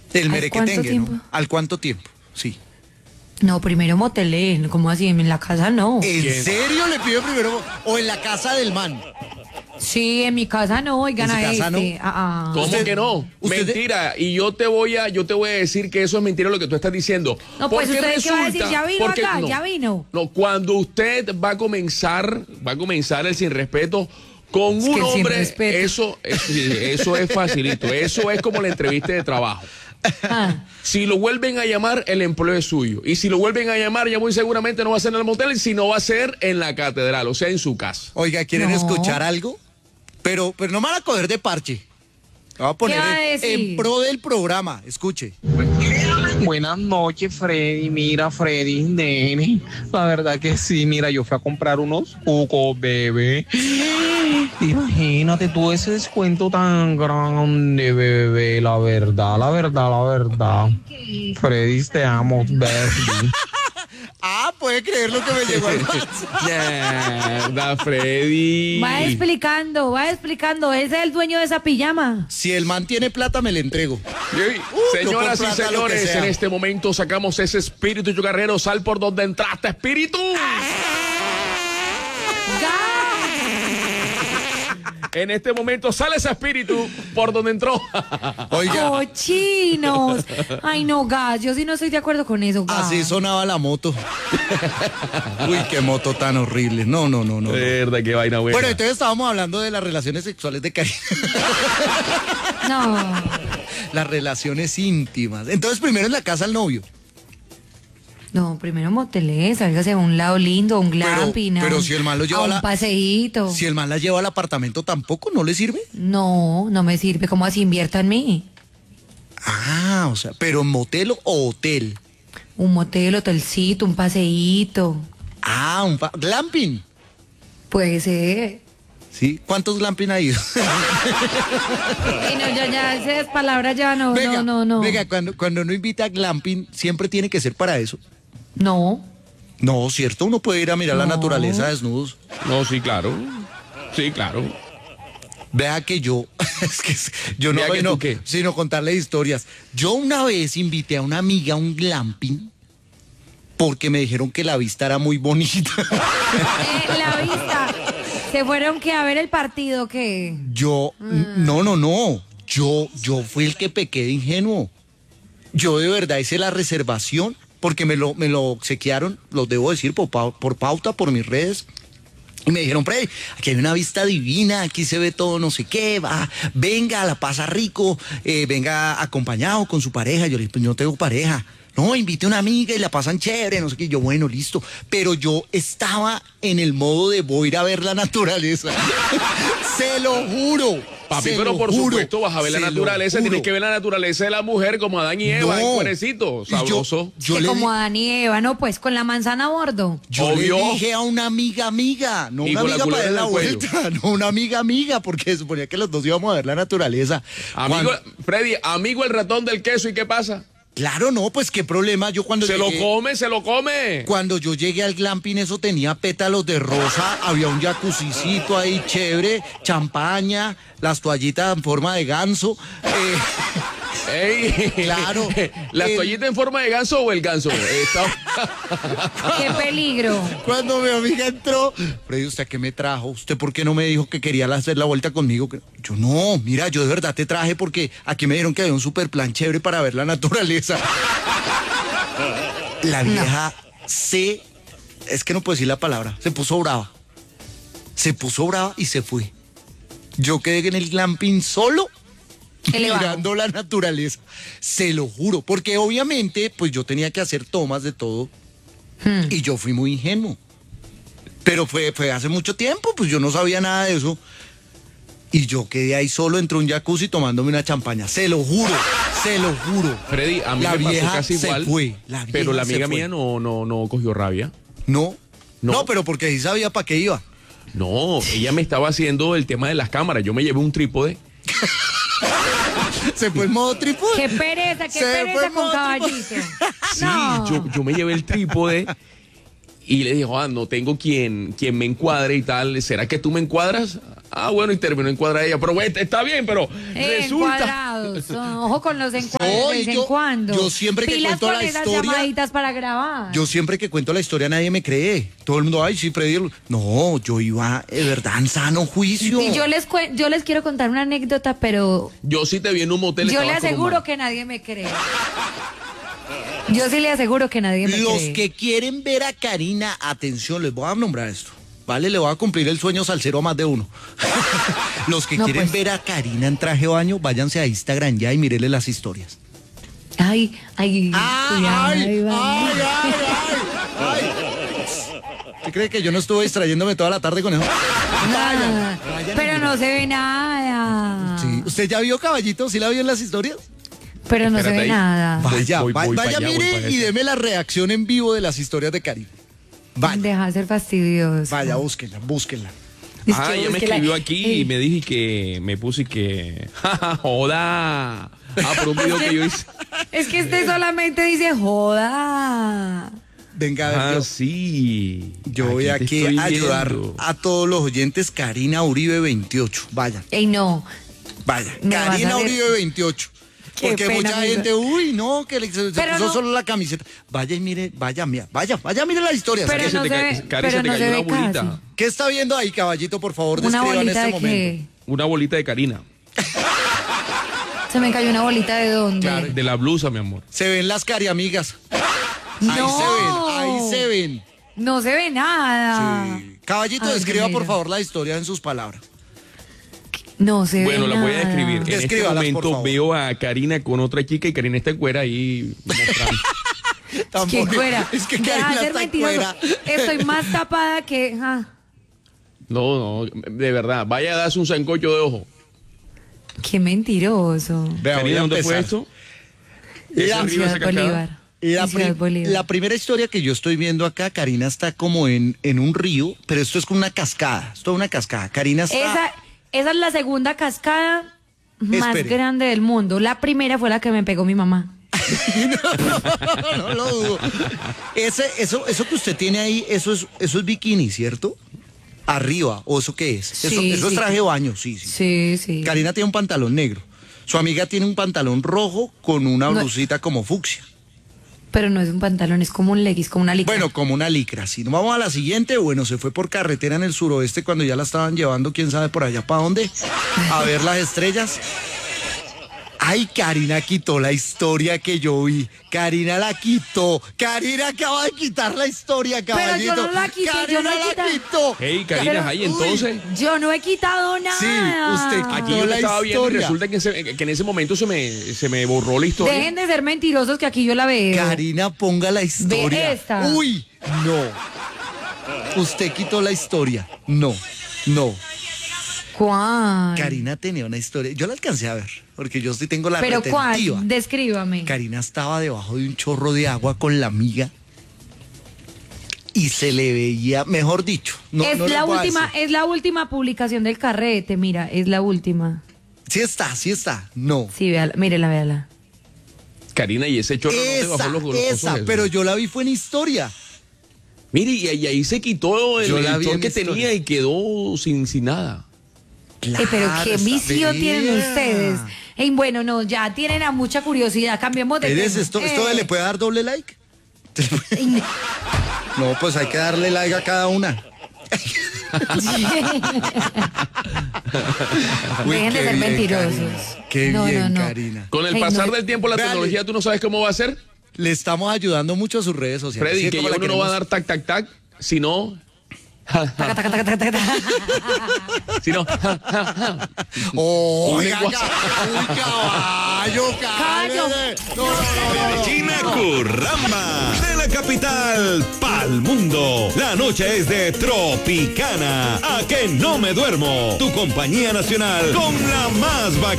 El ¿Al merequetengue, cuánto tiempo? ¿no? ¿Al cuánto tiempo? Sí. No, primero motelé, ¿cómo así? En la casa no. ¿En serio le pidió primero? ¿O en la casa del man? Sí, en mi casa no, oigan ¿En su a casa no? ¿Cómo Usted- que no? usted- Mentira. Y yo te voy a decir que eso es mentira lo que tú estás diciendo. No, pues Porque usted qué va a decir, resulta- ya vino porque acá, no, ya vino. No, cuando usted va a comenzar el sin respeto con Es un que el sin hombre, respeto. eso es facilito. Eso es como la entrevista de trabajo. Ah, Si lo vuelven a llamar, el empleo es suyo. Y si lo vuelven a llamar, ya muy seguramente no va a ser en el motel, sino va a ser en la catedral, o sea, en su casa. Oiga, ¿quieren No. escuchar algo? Pero no me van a coger de parche. Me voy a poner va a decir? en pro del programa. Escuche. Buenas noches, Freddy. Mira, Freddy, nene. La verdad que sí, mira, yo fui a comprar unos cucos, bebé. Imagínate tú ese descuento tan grande, bebé. La verdad, la verdad, la verdad. Freddy, te amo, baby. Ah, puede creer lo que me llegó al WhatsApp. Mierda, Freddy. va explicando, ese es el dueño de esa pijama. Si el man tiene plata, me le entrego. Señoras yo y por plata, lo que señores, sea. en este momento sacamos ese espíritu chocarrero. Sal por donde entraste, espíritu. En este momento sale ese espíritu por donde entró. Oiga, Cochinos. Ay, no, gas, yo sí no estoy de acuerdo con eso, gas. así sonaba la moto. Uy, qué moto tan horrible. No. Verdad, qué vaina buena. Bueno, entonces estábamos hablando de las relaciones sexuales de Karina. No. Las relaciones íntimas. Entonces, primero en la casa al novio. No, primero motelé, sálgase a un lado lindo, a un glamping. pero si el man lo lleva a a un la- paseíto. Si el man la lleva al apartamento, ¿tampoco no le sirve? No, no me sirve. ¿Cómo así invierta en mí? Ah, o sea, pero motel o hotel. Un motel, hotelcito, un paseíto. Ah, glamping. Puede ser. ¿Sí? ¿Cuántos glamping ha ido? Ay, no, ya esas palabras ya no, no. Venga, cuando uno invita a glamping, siempre tiene que ser para eso. No. No, ¿cierto? Uno puede ir a mirar la No. naturaleza desnudos. No, sí, claro. Sí, claro. Vea que yo, es que yo no, Vea que no, tú qué. sino contarle historias. Yo una vez invité a una amiga a un glamping porque me dijeron que la vista era muy bonita. La vista. ¿Se fueron que a ver el partido qué? Yo, no. Yo fui el que pequé de ingenuo. Yo de verdad hice la reservación porque me lo obsequiaron, lo debo decir por pauta, por mis redes. Y me dijeron, Freddy, aquí hay una vista divina, aquí se ve todo no sé qué, venga, la pasa rico, venga acompañado con su pareja. Yo le dije, pues yo no tengo pareja. No, invite a una amiga y la pasan chévere, no sé qué. Yo, bueno, listo. Pero yo estaba en el modo de voy a ir a ver la naturaleza. Se lo juro. Papi, se pero lo por juro, supuesto vas a ver la se lo naturaleza, juro. tienes que ver la naturaleza de la mujer como Adán y Eva, No. en cuerecito, Y yo- sabroso. yo Que le como di- Adán y Eva, no, pues con la manzana a bordo. Yo le Obvio. dije a una amiga, no Y una con la amiga para culebra dar la en el vuelta, no una amiga, porque suponía que los dos íbamos a ver la naturaleza. Amigo, Cuando- Freddy, amigo el ratón del queso, ¿y qué pasa? Claro, no, pues qué problema. Yo cuando Se lo llegué, come. cuando yo llegué al glamping, eso tenía pétalos de rosa, había un jacuzicito ahí chévere, champaña, las toallitas en forma de ganso. Ey, Claro. ¿La toallita en forma de ganso o el ganso? ¡Qué peligro! Cuando mi amiga entró, Freddy, ¿usted qué me trajo? ¿Usted por qué no me dijo que quería hacer la vuelta conmigo? Yo, no, mira, yo de verdad te traje porque aquí me dijeron que había un super plan chévere para ver la naturaleza. La vieja es que no puedo decir la palabra, se puso brava. Se puso brava y se fue. Yo quedé en el glamping solo, Elevado. mirando la naturaleza. Se lo juro, porque obviamente, pues yo tenía que hacer tomas de todo. Y yo fui muy ingenuo. Pero fue hace mucho tiempo, pues yo no sabía nada de eso. Y yo quedé ahí solo entre un jacuzzi tomándome una champaña. Se lo juro. Freddy, a mí La me pasó vieja casi se igual, fue, pero la vieja se amiga fue. mía no cogió rabia. No, No. pero porque sí sabía para qué iba. No, ella me estaba haciendo el tema de las cámaras. Yo me llevé un trípode. Se fue en modo trípode. ¡Qué pereza, qué Se fue pereza con modo caballito! Sí, No. yo me llevé el trípode Y le dijo, no tengo quien me encuadre y tal. ¿Será que tú me encuadras? Ah, bueno, y terminó encuadra ella. Pero bueno, está bien, pero resulta... Encuadrados. Ojo con los encuadres No, de y vez en cuando. yo siempre que Pilas cuento con la esas historia- llamaditas para grabar. Yo siempre que cuento la historia nadie me cree. Todo el mundo, ay, sí, Freddy. No, yo iba de verdad en sano juicio. Y yo les quiero contar una anécdota, pero Yo sí te vi en un motel. yo le estabas como aseguro mal. que nadie me cree. Yo sí le aseguro que nadie me Los cree. que quieren ver a Karina, atención, les voy a nombrar esto. Vale, le voy a cumplir el sueño salsero a más de uno. Los que No, quieren pues. ver a Karina en traje de baño, váyanse a Instagram ya y mírenle las historias. Ay, cuidado, ¡Ay! va. ¡Ay! ¿Usted cree que yo no estuve distrayéndome toda la tarde con eso? Nada. vayan y Pero miren. no se ve nada. Sí. ¿Usted ya vio Caballito? ¿Sí la vio en las historias? Pero no se Espérate ve ahí. nada. Vaya, voy vaya, para allá, voy mire para y allá. deme la reacción en vivo de las historias de Karina. Vaya, Deja de ser fastidioso. vaya, búsquenla, búsquenla. Es Ah, que ella me búsquela. escribió aquí Ey, y me dije que me puse que... ¡Joda! Ah, por un video que yo hice. Es que este solamente dice joda. Venga, a ver, Sí. yo voy te aquí estoy a ayudar viendo. a todos los oyentes. Karina Uribe 28. Vayan, Ey, no. vaya. Me vas a Karina hacer- Uribe 28. Qué Porque pena, mucha amigo. gente, uy, no, que se Pero puso no- solo la camiseta. Vaya y mire, vaya, mire la historia. Pero Que se no te se ca- ve, Cari, pero se te no cayó se una ve bolita. casi. ¿Qué está viendo ahí, caballito? Por favor, Una describan bolita este de momento. qué. Una bolita de Karina. Se me cayó una bolita de dónde. Claro. De la blusa, mi amor. Se ven las cariamigas. No. Ahí se ven. No se ve nada. Sí. Caballito, Ay, describa mira. por favor la historia en sus palabras. No se Bueno, ve la voy a nada. describir. En este Descríbalas, por momento favor. veo a Karina con otra chica y Karina está en cuera ahí mostrando. ¿Qué Tampoco- fuera? Es que Deja de Karina ser está en mentiroso. cuera. Estoy más tapada que. No, de verdad. Vaya a darse un sancocho de ojo. Qué mentiroso. Vea, voy Karina, a ¿dónde fue empezar. esto? La- Ese En río, Ciudad esa cascada. Bolívar. La, En Ciudad Bolívar. la primera historia que yo estoy viendo acá, Karina está como en un río, pero esto es con una cascada. Esto es una cascada. Karina está. Esa es la segunda cascada más Espere. grande del mundo. La primera fue la que me pegó mi mamá. No lo dudo. Eso que usted tiene ahí, eso es bikini, ¿cierto? Arriba, ¿o eso qué es? Eso Sí, es sí. traje de baño, sí, sí. Sí, sí. Karina tiene un pantalón negro. Su amiga tiene un pantalón rojo con una No. blusita como fucsia. Pero no es un pantalón, es como un leggings, como una licra. Bueno, como una licra. Si no vamos a la siguiente, bueno, se fue por carretera en el suroeste cuando ya la estaban llevando, quién sabe por allá para dónde, a ver las estrellas. Ay, Karina quitó la historia que yo vi. Karina la quitó. Karina acaba de quitar la historia, Pero yo caballito. no la quité, Karina yo no he la quitado. quitó. Hey, Karina, Pero- ahí entonces. Yo no he quitado nada. Sí, usted quitó Aquí yo la la estaba viendo y historia. resulta que en ese momento se me borró la historia. Dejen de ser mentirosos que aquí yo la veo. Karina, ponga la historia. esta. Uy, no. Usted quitó la historia. No. ¿Cuál? Karina tenía una historia. Yo la alcancé a ver, porque yo sí tengo la ¿Pero retentiva. cuál? Descríbame. Karina estaba debajo de un chorro de agua con la amiga y se le veía, mejor dicho, no, es no les la voy a última, decir. es la última publicación del carrete, mira, es la última. Sí está, no. Sí, véala, mírela, véala. Karina, y ese chorro no te bajó los Esa, cosos, pero eso. yo la vi fue en historia. Mire, y ahí se quitó Yo el la vi short en que historia. tenía y quedó sin nada. Pero qué esa visión tienen vea. ustedes. Ey, bueno, no, ya tienen a mucha curiosidad, cambiemos de ¿Eres tema. esto le puede dar doble like? Ey, No, pues hay que darle like a cada una. Uy, Dejen de qué ser bien, mentirosos. Karina. Qué No, bien, no, no. Karina. Con el Ey, pasar no. del tiempo, la Véale. tecnología, tú no sabes cómo va a ser. Le estamos ayudando mucho a sus redes sociales. Freddy, Sí, que como ya la uno no va a queremos. dar tac, sino... Taca, taca, taca, taca, taca, taca. sino... Oh, Un oiga, lenguaje. uy, caballo, Caballo. No. China Curramba, de la capital pa'l mundo. La noche es de Tropicana. A que no me duermo. Tu compañía nacional con la más bacana.